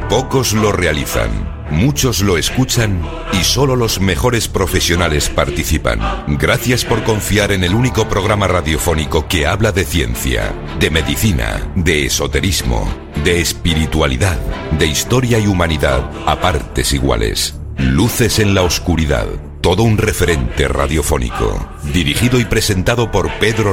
Pocos lo realizan, muchos lo escuchan y solo los mejores profesionales participan. Gracias por confiar en el único programa radiofónico que habla de ciencia, de medicina, de esoterismo, de espiritualidad, de historia y humanidad a partes iguales. Luces en la oscuridad, todo un referente radiofónico. Dirigido y presentado por Pedro